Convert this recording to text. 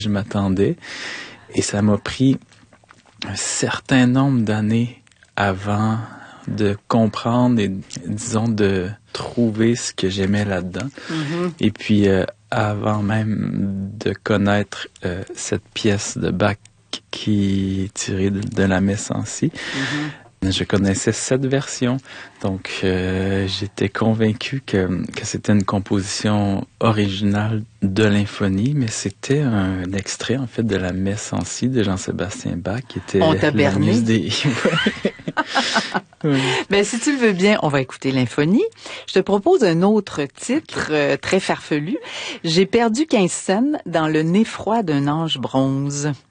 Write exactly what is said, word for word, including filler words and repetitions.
je m'attendais. Et ça m'a pris un certain nombre d'années avant de comprendre et, disons, de trouver ce que j'aimais là-dedans. Mm-hmm. Et puis, euh, avant même de connaître euh, cette pièce de Bach qui est tirée de, de la Messe en si, mm-hmm. je connaissais cette version. Donc, euh, j'étais convaincu que, que c'était une composition originale de Lymphonie, mais c'était un extrait, en fait, de la Messe en si de Jean-Sébastien Bach, qui était on t'a la muse des... Oui. Ben, si tu le veux bien, on va écouter Lymphonie. Je te propose un autre titre euh, très farfelu. J'ai perdu quinze scènes dans le nez froid d'un ange bronze.